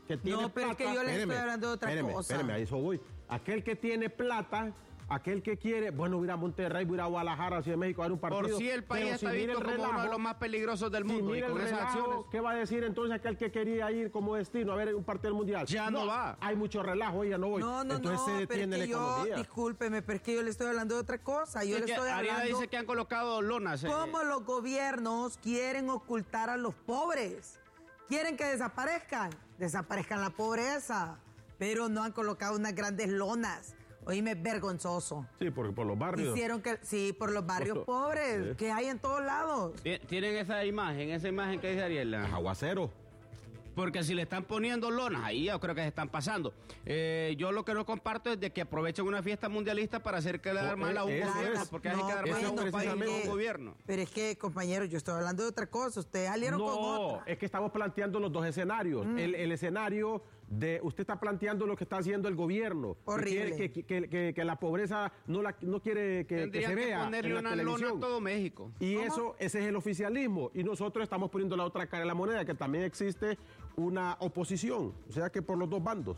que tiene plata... No, pero es que yo les estoy hablando de otra cosa. Espéreme, a eso voy. Aquel que tiene plata, aquel que quiere, bueno, voy a ir a Monterrey, voy a ir a Guadalajara, Ciudad de México, a ver un partido. Por si el país está visto como uno de los más peligrosos del mundo. Y con esas acciones, ¿qué va a decir entonces aquel que quería ir como destino a ver un partido del Mundial? Ya no va. Hay mucho relajo, ya no voy. Entonces se detiene la economía. Discúlpeme, pero es que yo le estoy hablando de otra cosa. Yo le estoy hablando... Ariela dice que han colocado lonas. ¿Cómo los gobiernos quieren ocultar a los pobres? Quieren que desaparezcan la pobreza, pero no han colocado unas grandes lonas. Oíme, es vergonzoso. Sí, porque por los barrios. Por los barrios pobres, que hay en todos lados. ¿Tienen esa imagen que dice Ariela? Aguacero. Porque si le están poniendo lonas, ahí yo creo que se están pasando. Yo lo que no comparto es de que aprovechen una fiesta mundialista para hacer quedar mal a un gobierno, porque hay que quedar mal a un país y un gobierno. Pero es que, compañero, yo estoy hablando de otra cosa. Ustedes salieron con otra. No, es que estamos planteando los dos escenarios. El escenario de... Usted está planteando lo que está haciendo el gobierno. Horrible. Que la pobreza no quiere que se vea ponerle una lona a todo México. Y ese es el oficialismo. Y nosotros estamos poniendo la otra cara de la moneda, que también existe una oposición, o sea que por los dos bandos.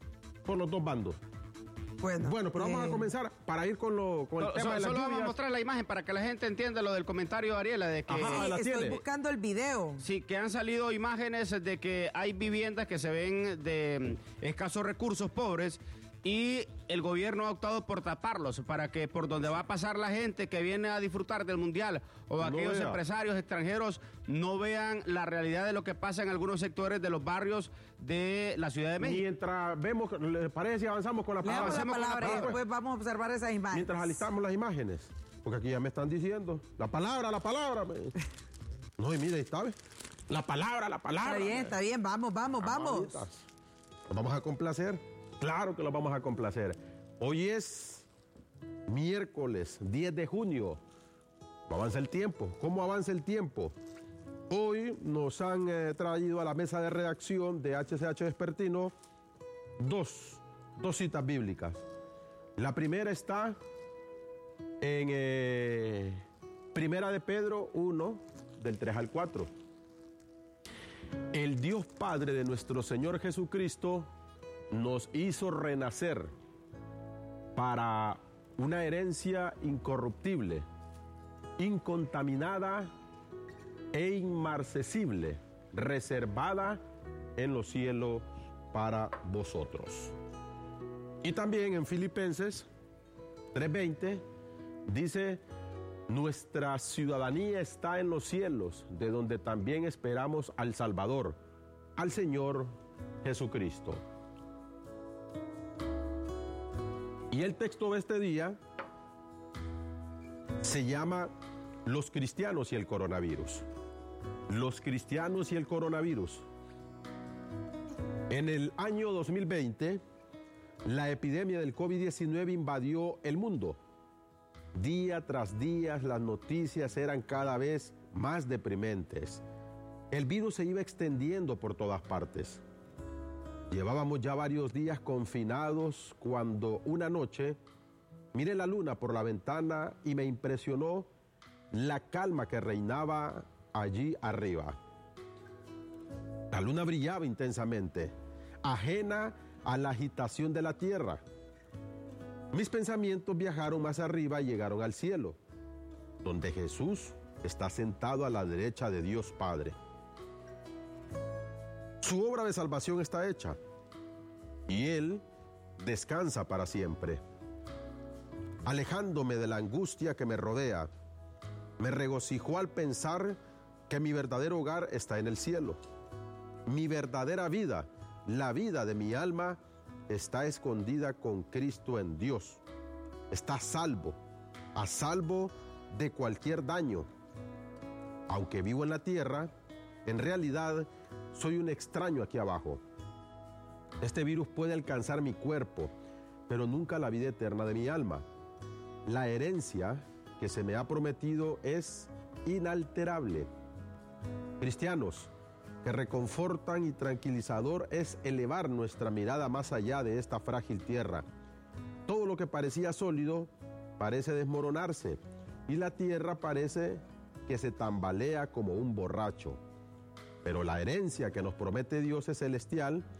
Bueno, pero vamos a comenzar para ir con el tema de las lluvias. Solo vamos a mostrar la imagen para que la gente entienda lo del comentario de Ariela de que estoy buscando el video. Sí, que han salido imágenes de que hay viviendas que se ven de escasos recursos, pobres, y el gobierno ha optado por taparlos para que por donde va a pasar la gente que viene a disfrutar del Mundial o aquellos empresarios extranjeros no vean la realidad de lo que pasa en algunos sectores de los barrios de la Ciudad de México. Mientras vemos, ¿les parece si avanzamos con la palabra? Y después vamos a observar esas imágenes. Mientras alistamos las imágenes, porque aquí ya me están diciendo la palabra. No, y mira, ¿está bien? La palabra. Está bien, vamos. Nos vamos a complacer. Claro que los vamos a complacer. Hoy es miércoles 10 de junio. ¿Cómo avanza el tiempo? Hoy nos han traído a la mesa de redacción de HCH Vespertino dos citas bíblicas. La primera está en Primera de Pedro 1, del 3 al 4. El Dios Padre de nuestro Señor Jesucristo nos hizo renacer para una herencia incorruptible, incontaminada e inmarcesible, reservada en los cielos para vosotros. Y también en Filipenses 3:20 dice: nuestra ciudadanía está en los cielos, de donde también esperamos al Salvador, al Señor Jesucristo. Y el texto de este día se llama Los cristianos y el coronavirus. Los cristianos y el coronavirus. En el año 2020, la epidemia del COVID-19 invadió el mundo. Día tras día, las noticias eran cada vez más deprimentes. El virus se iba extendiendo por todas partes. Llevábamos ya varios días confinados cuando una noche miré la luna por la ventana y me impresionó la calma que reinaba allí arriba. La luna brillaba intensamente, ajena a la agitación de la tierra. Mis pensamientos viajaron más arriba y llegaron al cielo, donde Jesús está sentado a la derecha de Dios Padre. Su obra de salvación está hecha y Él descansa para siempre. Alejándome de la angustia que me rodea, me regocijó al pensar que mi verdadero hogar está en el cielo. Mi verdadera vida, la vida de mi alma, está escondida con Cristo en Dios. Está a salvo de cualquier daño. Aunque vivo en la tierra, en realidad soy un extraño aquí abajo. Este virus puede alcanzar mi cuerpo, pero nunca la vida eterna de mi alma. La herencia que se me ha prometido es inalterable. Cristianos, que reconfortan y tranquilizador es elevar nuestra mirada más allá de esta frágil tierra. Todo lo que parecía sólido parece desmoronarse y la tierra parece que se tambalea como un borracho. Pero la herencia que nos promete Dios es celestial